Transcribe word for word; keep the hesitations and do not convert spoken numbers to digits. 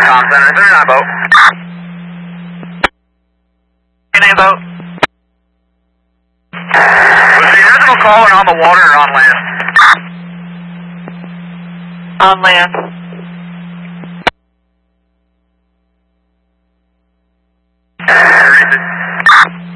Com Center, thirty-nine boat. thirty-nine boat. Was the original caller on the water or on land? On land.